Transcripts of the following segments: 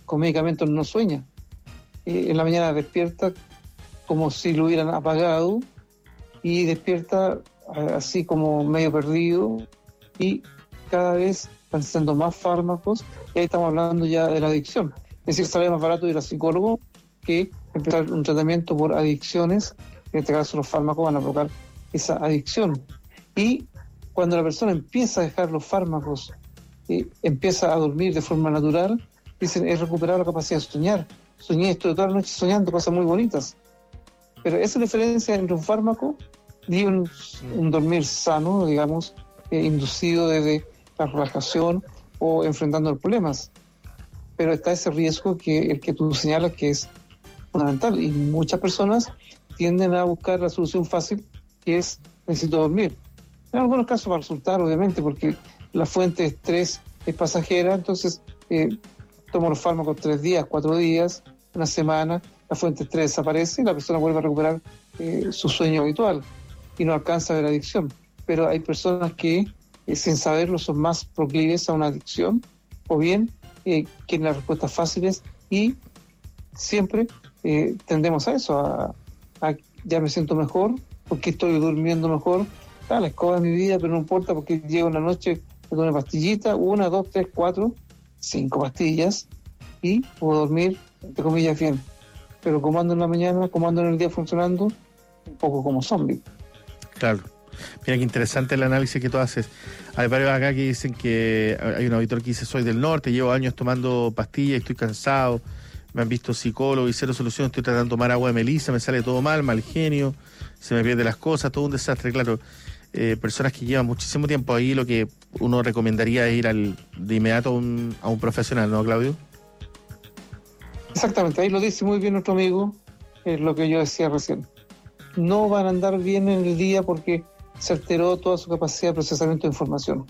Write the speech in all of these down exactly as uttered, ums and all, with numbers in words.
con medicamentos no sueña. Eh, en la mañana despierta como si lo hubieran apagado y despierta eh, así como medio perdido, y cada vez están siendo más fármacos, y ahí estamos hablando ya de la adicción. Es decir, sale más barato ir al psicólogo que empezar un tratamiento por adicciones. En este caso los fármacos van a provocar esa adicción. Y cuando la persona empieza a dejar los fármacos, eh, empieza a dormir de forma natural, dicen, he recuperado la capacidad de soñar. Soñé, estoy toda la noche soñando cosas muy bonitas. Pero esa es la diferencia entre un fármaco y un, un dormir sano, digamos, eh, inducido desde la relajación o enfrentando los problemas. Pero está ese riesgo que el que tú señalas, que es fundamental, y muchas personas tienden a buscar la solución fácil, que es necesito dormir. En algunos casos va a resultar, obviamente, porque la fuente de estrés es pasajera, entonces eh, tomo los fármacos tres días, cuatro días, una semana, la fuente de estrés desaparece y la persona vuelve a recuperar eh, su sueño habitual y no alcanza a ver adicción. Pero hay personas que, eh, sin saberlo, son más proclives a una adicción, o bien eh, quieren las respuestas fáciles, y siempre eh, tendemos a eso, a, a ya me siento mejor, porque estoy durmiendo mejor, ah, la escoba de mi vida, pero no importa porque llego en la noche, me tomo una pastillita, una, dos, tres, cuatro, cinco pastillas, y puedo dormir, entre comillas, bien. Pero como ando en la mañana, como ando en el día funcionando, un poco como zombie. Claro. Mira qué interesante el análisis que tú haces. Hay varios acá que dicen que hay un auditor que dice, soy del norte, llevo años tomando pastillas, estoy cansado, me han visto psicólogo y cero solución, estoy tratando de tomar agua de melisa, me sale todo mal, mal genio, se me pierden las cosas, todo un desastre. Claro, eh, personas que llevan muchísimo tiempo ahí, lo que uno recomendaría es ir al, de inmediato a un, a un profesional, ¿no, Claudio? Exactamente, ahí lo dice muy bien nuestro amigo, es lo que yo decía recién. No van a andar bien en el día porque se alteró toda su capacidad de procesamiento de información.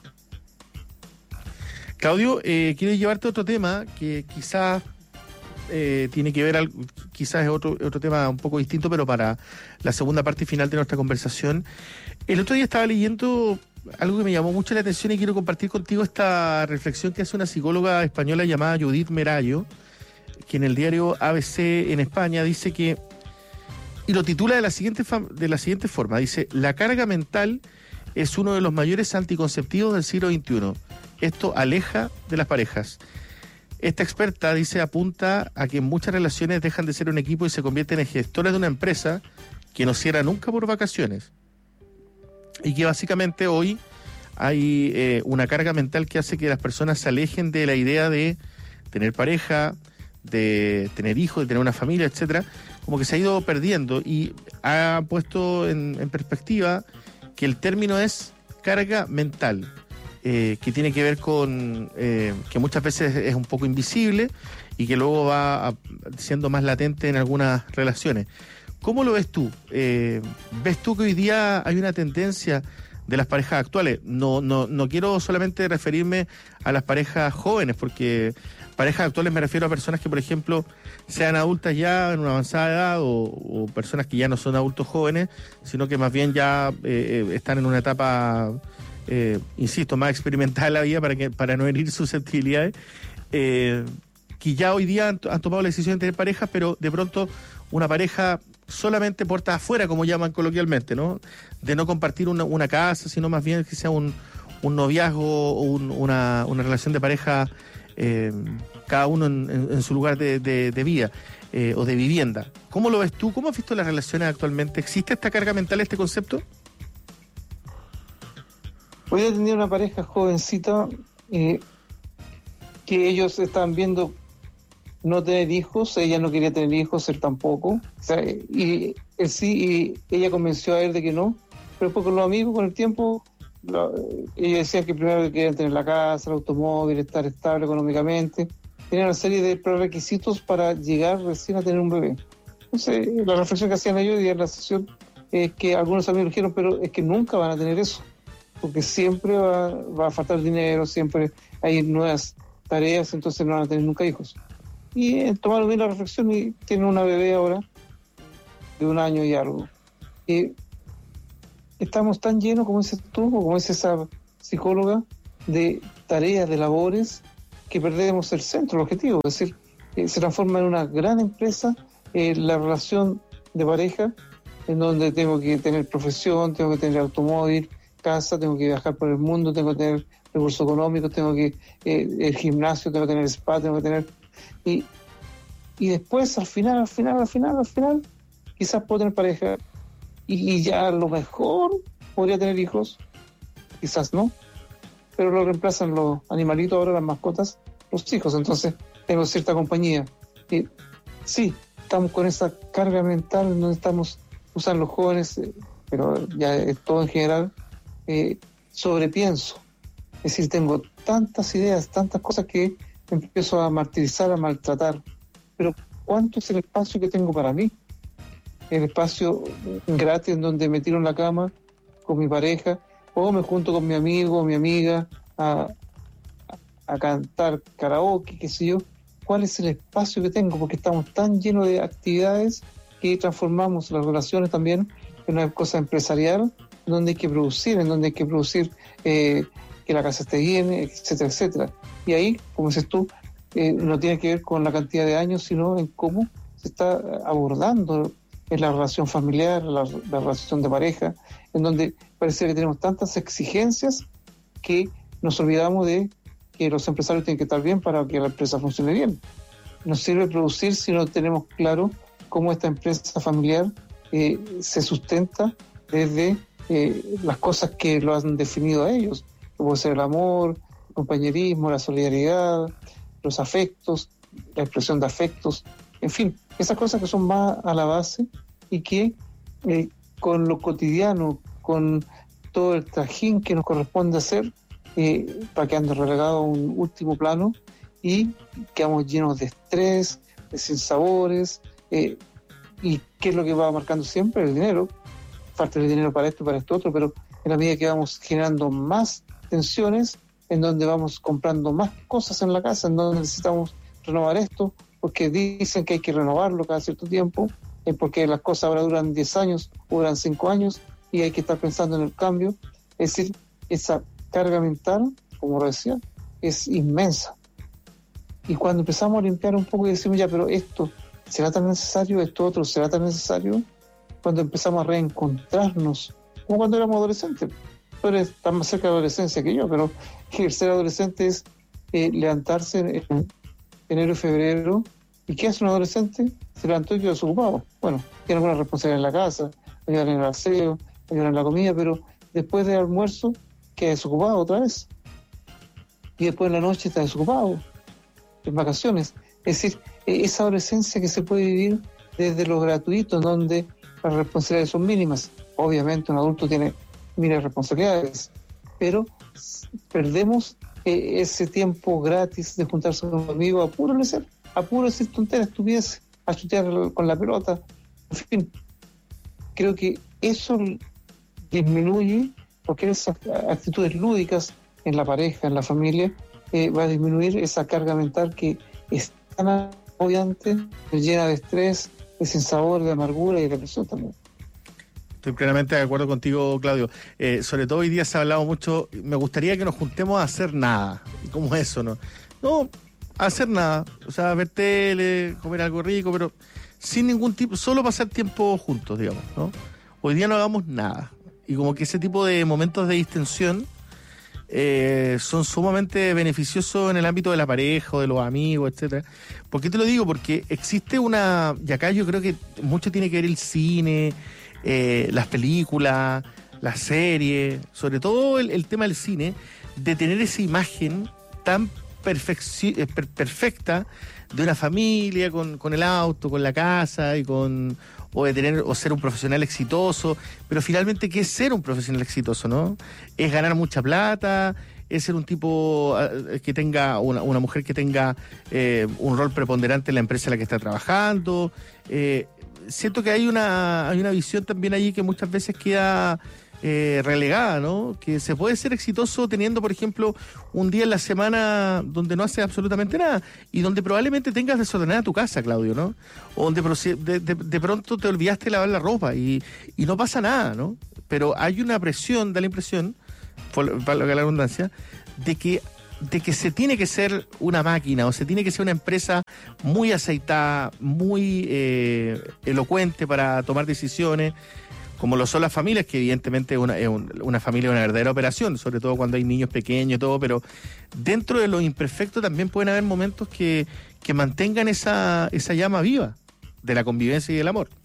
Claudio, eh, quiero llevarte a otro tema que quizás eh, tiene que ver, al, quizás es otro, otro tema un poco distinto, pero para la segunda parte final de nuestra conversación. El otro día estaba leyendo algo que me llamó mucho la atención y quiero compartir contigo esta reflexión que hace una psicóloga española llamada Judith Merallo, que en el diario A B C en España dice que, y lo titula de la siguiente de la siguiente forma, dice, la carga mental es uno de los mayores anticonceptivos del siglo veintiuno. Esto aleja de las parejas. Esta experta, dice, apunta a que muchas relaciones dejan de ser un equipo y se convierten en gestores de una empresa que no cierra nunca por vacaciones. Y que básicamente hoy hay eh, una carga mental que hace que las personas se alejen de la idea de tener pareja, de tener hijos, de tener una familia, etcétera, como que se ha ido perdiendo y ha puesto en, en perspectiva que el término es carga mental, eh, que tiene que ver con eh, que muchas veces es un poco invisible y que luego va a, siendo más latente en algunas relaciones. ¿Cómo lo ves tú? Eh, ¿Ves tú que hoy día hay una tendencia de las parejas actuales? No, no, no quiero solamente referirme a las parejas jóvenes, porque parejas actuales me refiero a personas que, por ejemplo, sean adultas ya en una avanzada edad o, o personas que ya no son adultos jóvenes, sino que más bien ya eh, están en una etapa, eh, insisto, más experimental de la vida para, que, para no herir susceptibilidades, eh, que ya hoy día han, han tomado la decisión de tener pareja, pero de pronto una pareja solamente puertas afuera, como llaman coloquialmente, ¿no? De no compartir una, una casa, sino más bien que sea un, un noviazgo o un, una, una relación de pareja, eh, cada uno en, en, en su lugar de, de, de vida eh, o de vivienda. ¿Cómo lo ves tú? ¿Cómo has visto las relaciones actualmente? ¿Existe esta carga mental, este concepto? Hoy día tenía una pareja jovencita eh, que ellos estaban viendo no tener hijos, ella no quería tener hijos, él tampoco, o sea, y él sí, y ella convenció a él de que no, pero después con los amigos, con el tiempo, lo, ellos decían que primero querían tener la casa, el automóvil, estar estable económicamente, tenían una serie de prerequisitos para llegar recién a tener un bebé. Entonces, la reflexión que hacían ellos en la sesión es que algunos amigos dijeron, pero es que nunca van a tener eso, porque siempre va, va a faltar dinero, siempre hay nuevas tareas, entonces no van a tener nunca hijos. Y eh, tomaron bien la reflexión y tienen una bebé ahora de un año y algo. Y estamos tan llenos, como dices tú, o como dice esa psicóloga, de tareas, de labores, que perdemos el centro, el objetivo, es decir, eh, se transforma en una gran empresa eh, la relación de pareja, en donde tengo que tener profesión, tengo que tener automóvil, casa, tengo que viajar por el mundo, tengo que tener recursos económicos, tengo que eh, el gimnasio, tengo que tener spa, tengo que tener... Y, y después, al final, al final, al final, al final, quizás puedo tener pareja y, y ya a lo mejor podría tener hijos, quizás no, pero lo reemplazan los animalitos, ahora las mascotas, los hijos, entonces tengo cierta compañía. Y sí, estamos con esa carga mental, no estamos usando los jóvenes, eh, pero ya es todo en general, eh, sobrepienso. Es decir, tengo tantas ideas, tantas cosas que empiezo a martirizar, a maltratar. Pero ¿cuánto es el espacio que tengo para mí? El espacio gratis en donde me tiro en la cama con mi pareja, o me junto con mi amigo o mi amiga a, a, a cantar karaoke, qué sé yo. ¿Cuál es el espacio que tengo? Porque estamos tan llenos de actividades que transformamos las relaciones también en una cosa empresarial, donde hay que producir, en donde hay que producir eh, que la casa esté bien, etcétera, etcétera. Y ahí, como dices tú, eh, no tiene que ver con la cantidad de años, sino en cómo se está abordando en la relación familiar, la, la relación de pareja, en donde parece que tenemos tantas exigencias que nos olvidamos de que los empresarios tienen que estar bien para que la empresa funcione bien. No sirve producir si no tenemos claro cómo esta empresa familiar eh, se sustenta desde eh, las cosas que lo han definido a ellos, que puede ser el amor, el compañerismo, la solidaridad, los afectos, la expresión de afectos, en fin, esas cosas que son más a la base y que eh, con lo cotidiano, con todo el trajín que nos corresponde hacer, eh, va quedando relegado a un último plano y quedamos llenos de estrés, de sinsabores, eh, y ¿qué es lo que va marcando siempre? El dinero. Falta el dinero para esto, para esto otro, pero en la medida que vamos generando más tensiones, en donde vamos comprando más cosas en la casa, en donde necesitamos renovar esto, porque dicen que hay que renovarlo cada cierto tiempo, eh, porque las cosas ahora duran diez años, o duran cinco años, y hay que estar pensando en el cambio. Es decir, esa carga mental, como lo decía, es inmensa. Y cuando empezamos a limpiar un poco y decimos, ya, pero esto será tan necesario, esto otro será tan necesario, cuando empezamos a reencontrarnos, como cuando éramos adolescentes. Tú eres tan más cerca de la adolescencia que yo, pero el ser adolescente es eh, levantarse en enero y febrero. ¿Y qué hace un adolescente? Se levantó y quedó desocupado. Bueno, tiene alguna responsabilidad en la casa, ayudar en el aseo, ayudar en la comida, pero después del almuerzo queda desocupado otra vez. Y después en la noche está desocupado, en vacaciones. Es decir, esa adolescencia que se puede vivir desde lo gratuito, donde las responsabilidades son mínimas. Obviamente un adulto tiene miles de responsabilidades, pero perdemos eh, ese tiempo gratis de juntarse con un amigo a puro lecer, a puro decir tonteras, estupideces, a chutear con la pelota. En fin, creo que eso disminuye, porque esas actitudes lúdicas en la pareja, en la familia, eh, va a disminuir esa carga mental que es tan agobiante, llena de estrés, de sinsabor, de amargura y de depresión también. Estoy plenamente de acuerdo contigo, Claudio. Eh, sobre todo hoy día se ha hablado mucho, me gustaría que nos juntemos a hacer nada. ¿Cómo es eso, no? No, a hacer nada. O sea, ver tele, comer algo rico, pero sin ningún tipo, solo pasar tiempo juntos, digamos, ¿no? Hoy día no hagamos nada. Y como que ese tipo de momentos de distensión eh, son sumamente beneficiosos en el ámbito de la pareja, o de los amigos, etcétera. ¿Por qué te lo digo? Porque existe una, y acá yo creo que mucho tiene que ver el cine, eh, las películas, las series, sobre todo el, el tema del cine, de tener esa imagen tan perfecci- eh, per- perfecta de una familia con, con el auto, con la casa y con o de tener o ser un profesional exitoso, pero finalmente ¿qué es ser un profesional exitoso, no? Es ganar mucha plata, es ser un tipo eh, que tenga una, una mujer que tenga eh, un rol preponderante en la empresa en la que está trabajando. Eh, siento que hay una hay una visión también allí que muchas veces queda Eh, relegada, ¿no? Que se puede ser exitoso teniendo, por ejemplo, un día en la semana donde no haces absolutamente nada y donde probablemente tengas desordenada tu casa, Claudio, ¿no? O donde de, de, de pronto te olvidaste de lavar la ropa y, y no pasa nada, ¿no? Pero hay una presión, da la impresión, para la redundancia, de que de que se tiene que ser una máquina o se tiene que ser una empresa muy aceitada, muy eh, elocuente para tomar decisiones, como lo son las familias, que evidentemente una, es un, una familia es una verdadera operación, sobre todo cuando hay niños pequeños y todo, pero dentro de lo imperfecto también pueden haber momentos que, que mantengan esa, esa llama viva de la convivencia y del amor.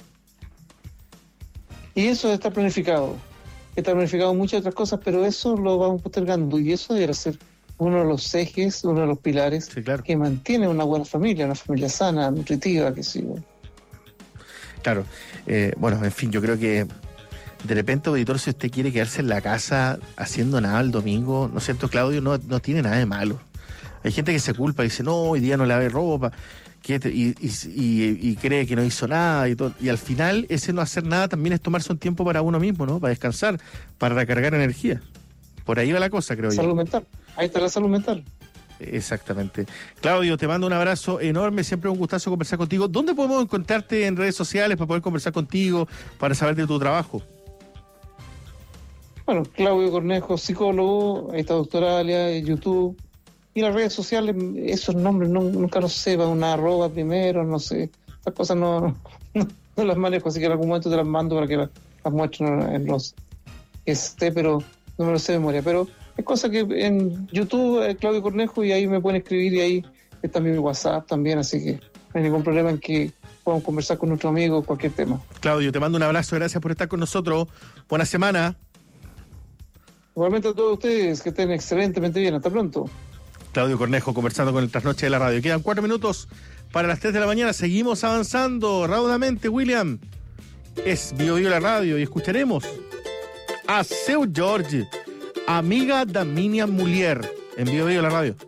Y eso está planificado. Está planificado muchas otras cosas, pero eso lo vamos postergando y eso debería ser uno de los ejes, uno de los pilares Sí, claro. que mantiene una buena familia, una familia sana, nutritiva, que sí. Claro. Eh, bueno, en fin, yo creo que de repente, auditor, si usted quiere quedarse en la casa haciendo nada el domingo, ¿no es cierto, Claudio? No, no tiene nada de malo. Hay gente que se culpa y dice, no, hoy día no lavé ropa, que te- y, y, y, y cree que no hizo nada y todo. Y al final, ese no hacer nada también es tomarse un tiempo para uno mismo, ¿no? Para descansar, para recargar energía. Por ahí va la cosa, creo yo. Salud mental. Ahí está la salud mental. Exactamente. Claudio, te mando un abrazo enorme, siempre un gustazo conversar contigo. ¿Dónde podemos encontrarte en redes sociales para poder conversar contigo, para saber de tu trabajo? Bueno, Claudio Cornejo, psicólogo, ahí está Doctoralia, en YouTube. Y las redes sociales, esos nombres no, nunca los sé, va una arroba primero, no sé. Estas cosas no, no, no las manejo, así que en algún momento te las mando para que las, las muestren en los que esté, pero no me lo sé de memoria. Pero es cosa que en YouTube, eh, Claudio Cornejo, y ahí me pueden escribir y ahí está mi WhatsApp también, así que no hay ningún problema en que podamos conversar con nuestro amigo cualquier tema. Claudio, te mando un abrazo, gracias por estar con nosotros. Buena semana. Igualmente a todos ustedes, que estén excelentemente bien. Hasta pronto. Claudio Cornejo conversando con el Trasnoche de la Radio. Quedan cuatro minutos para las tres de la mañana. Seguimos avanzando raudamente, William. Es Bio Bio la Radio y escucharemos a Seu Jorge, amiga da minha mulher, en Bio Bio la Radio.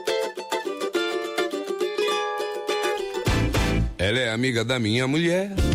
Ela é amiga da minha mulher.